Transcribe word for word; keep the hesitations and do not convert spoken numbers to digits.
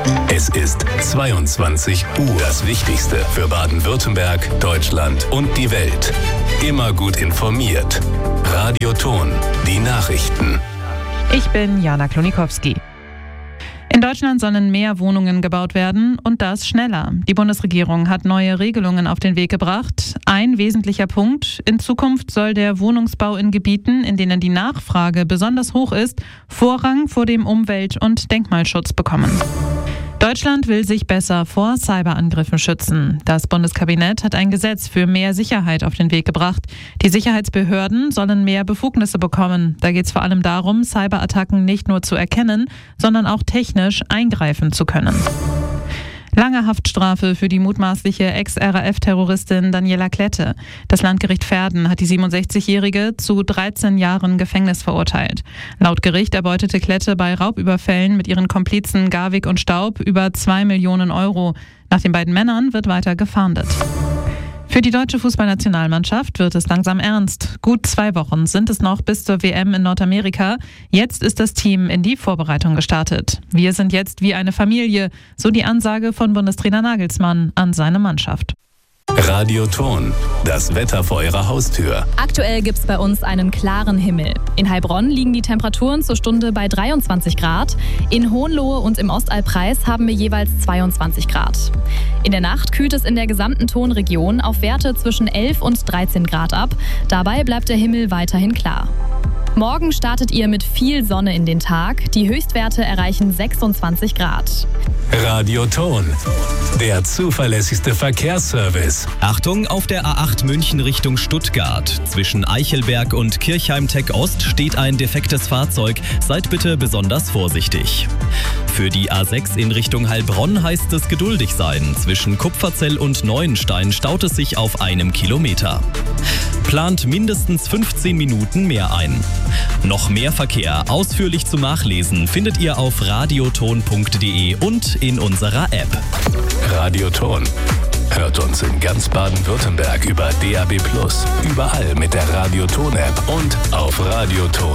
Es ist zweiundzwanzig Uhr. Das Wichtigste für Baden-Württemberg, Deutschland und die Welt. Immer gut informiert. Radio Ton, die Nachrichten. Ich bin Jana Klonikowski. In Deutschland sollen mehr Wohnungen gebaut werden und das schneller. Die Bundesregierung hat neue Regelungen auf den Weg gebracht. Ein wesentlicher Punkt: In Zukunft soll der Wohnungsbau in Gebieten, in denen die Nachfrage besonders hoch ist, Vorrang vor dem Umwelt- und Denkmalschutz bekommen. Deutschland will sich besser vor Cyberangriffen schützen. Das Bundeskabinett hat ein Gesetz für mehr Sicherheit auf den Weg gebracht. Die Sicherheitsbehörden sollen mehr Befugnisse bekommen. Da geht es vor allem darum, Cyberattacken nicht nur zu erkennen, sondern auch technisch eingreifen zu können. Lange Haftstrafe für die mutmaßliche Ex-R A F-Terroristin Daniela Klette. Das Landgericht Verden hat die siebenundsechzigjährige zu dreizehn Jahren Gefängnis verurteilt. Laut Gericht erbeutete Klette bei Raubüberfällen mit ihren Komplizen Garwig und Staub über zwei Millionen Euro. Nach den beiden Männern wird weiter gefahndet. Für die deutsche Fußballnationalmannschaft wird es langsam ernst. Gut zwei Wochen sind es noch bis zur W M in Nordamerika. Jetzt ist das Team in die Vorbereitung gestartet. Wir sind jetzt wie eine Familie, so die Ansage von Bundestrainer Nagelsmann an seine Mannschaft. Radio Ton, das Wetter vor Ihrer Haustür. Aktuell gibt es bei uns einen klaren Himmel. In Heilbronn liegen die Temperaturen zur Stunde bei dreiundzwanzig Grad. In Hohenlohe und im Ostallpreis haben wir jeweils zweiundzwanzig Grad. In der Nacht kühlt es in der gesamten Tonregion auf Werte zwischen elf und dreizehn Grad ab. Dabei bleibt der Himmel weiterhin klar. Morgen startet ihr mit viel Sonne in den Tag. Die Höchstwerte erreichen sechsundzwanzig Grad. Radio Ton, der zuverlässigste Verkehrsservice. Achtung, auf der A acht München Richtung Stuttgart. Zwischen Eichelberg und Kirchheim-Tech Ost steht ein defektes Fahrzeug. Seid bitte besonders vorsichtig. Für die A sechs in Richtung Heilbronn heißt es geduldig sein. Zwischen Kupferzell und Neuenstein staut es sich auf einem Kilometer. Plant mindestens fünfzehn Minuten mehr ein. Noch mehr Verkehr ausführlich zum Nachlesen findet ihr auf radioton punkt de und in unserer App. Radio Ton. Hört uns in ganz Baden-Württemberg über D A B plus, überall mit der Radio Ton App und auf radioton.